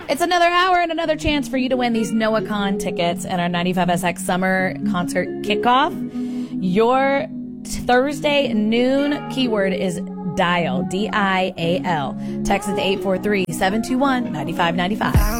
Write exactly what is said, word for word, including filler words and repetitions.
It's another hour and another chance for you to win these NoahCon tickets and our ninety-five S X summer concert kickoff. Your Thursday noon keyword is dial, D I A L. Text it to eight four three, seven two one, nine five nine five.